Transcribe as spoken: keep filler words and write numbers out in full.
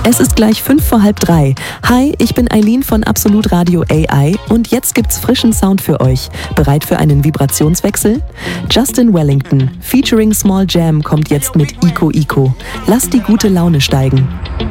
Es ist gleich fünf vor halb drei. Hi, ich bin Eileen von Absolut Radio A I und jetzt gibt's frischen Sound für euch. Bereit für einen Vibrationswechsel? Justin Wellington featuring Small Jam kommt jetzt mit Ico Ico. Lasst die gute Laune steigen.